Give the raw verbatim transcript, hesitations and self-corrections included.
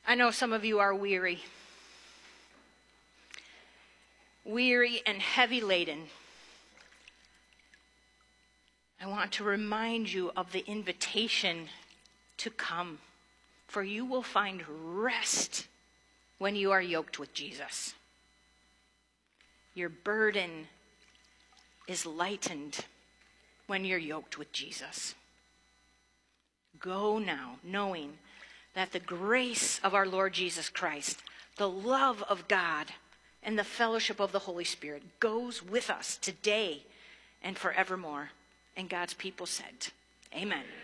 I know some of you are weary. Weary and heavy laden. I want to remind you of the invitation to come, for you will find rest when you are yoked with Jesus. Your burden is lightened when you're yoked with Jesus. Go now, knowing that the grace of our Lord Jesus Christ, the love of God, and the fellowship of the Holy Spirit goes with us today and forevermore. And God's people said, amen.